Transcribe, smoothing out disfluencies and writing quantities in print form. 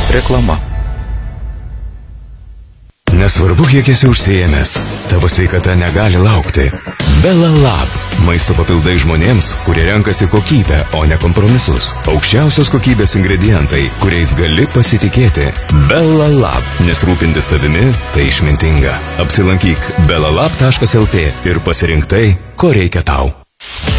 Reklama. Nesvarbu, kiek esi užsiėmęs, tavo sveikata negali laukti. Bella Lab. Maisto papildai žmonėms, kurie renkasi kokybę, o ne kompromisus. Aukščiausios kokybės ingredientai, kuriais gali pasitikėti. Bella Lab. Nes rūpintis savimi – tai išmintinga. Apsilankyk bellalab.lt ir pasirink tai, ko reikia tau.